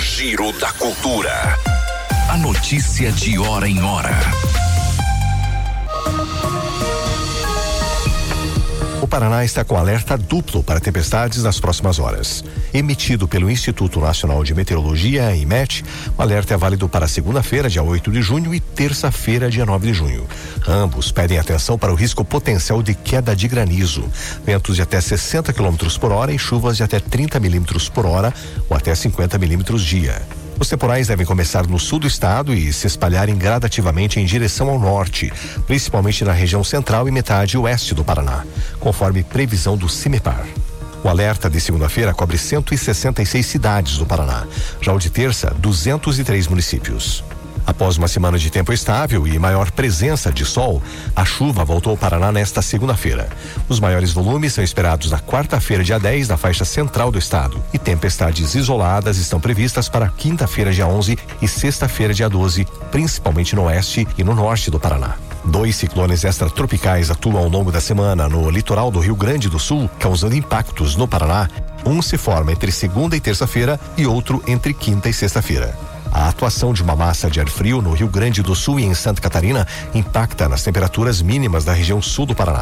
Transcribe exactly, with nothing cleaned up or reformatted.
Giro da Cultura. A notícia de hora em hora. O Paraná está com alerta duplo para tempestades nas próximas horas. Emitido pelo Instituto Nacional de Meteorologia, IMET, o alerta é válido para segunda-feira, dia oito de junho, e terça-feira, dia nove de junho. Ambos pedem atenção para o risco potencial de queda de granizo, ventos de até sessenta quilômetros por hora e chuvas de até trinta milímetros por hora ou até cinquenta milímetros dia. Os temporais devem começar no sul do estado e se espalharem gradativamente em direção ao norte, principalmente na região central e metade oeste do Paraná, conforme previsão do CIMEPAR. O alerta de segunda-feira cobre cento e sessenta e seis cidades do Paraná, já o de terça, duzentos e três municípios. Após uma semana de tempo estável e maior presença de sol, a chuva voltou ao Paraná nesta segunda-feira. Os maiores volumes são esperados na quarta-feira, dia dez, na faixa central do estado. E tempestades isoladas estão previstas para quinta-feira, dia onze, e sexta-feira, dia doze, principalmente no oeste e no norte do Paraná. Dois ciclones extratropicais atuam ao longo da semana no litoral do Rio Grande do Sul, causando impactos no Paraná. Um se forma entre segunda e terça-feira e outro entre quinta e sexta-feira. A atuação de uma massa de ar frio no Rio Grande do Sul e em Santa Catarina impacta nas temperaturas mínimas da região sul do Paraná.